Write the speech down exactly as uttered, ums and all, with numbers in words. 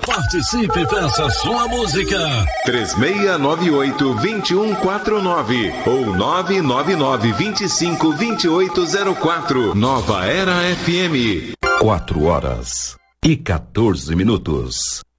Participe, peça sua música. três seis nove oito, dois um quatro nove ou nove nove nove, vinte e cinco, vinte e oito zero quatro. Nova Era F M. Quatro horas e quatorze minutos.